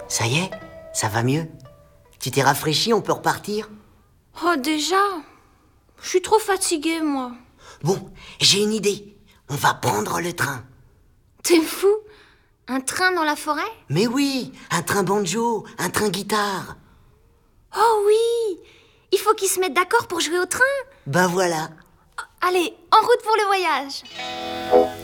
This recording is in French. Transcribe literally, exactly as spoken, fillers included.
Ça y est, ça va mieux? Tu t'es rafraîchi, on peut repartir? Oh, déjà? Je suis trop fatiguée, moi. Bon, j'ai une idée. On va prendre le train. T'es fou? Un train dans la forêt? Mais oui, un train banjo, un train guitare. Oh oui! Il faut qu'ils se mettent d'accord pour jouer au train. Ben voilà. Allez, en route pour le voyage.